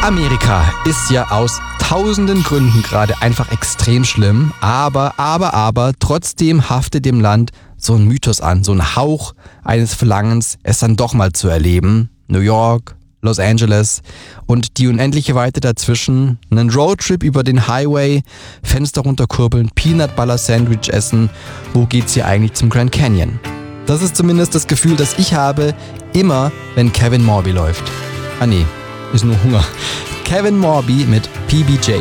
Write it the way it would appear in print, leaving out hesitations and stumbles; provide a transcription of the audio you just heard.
Amerika ist ja aus tausenden Gründen gerade einfach extrem schlimm, aber trotzdem haftet dem Land so ein Mythos an, so ein Hauch eines Verlangens, es dann doch mal zu erleben. New York, Los Angeles und die unendliche Weite dazwischen, einen Roadtrip über den Highway, Fenster runterkurbeln, Peanut Butter Sandwich essen, wo geht's hier eigentlich zum Grand Canyon? Das ist zumindest das Gefühl, das ich habe, immer wenn Kevin Morby läuft. Ah nee, ist nur Hunger. Kevin Morby mit PBJ.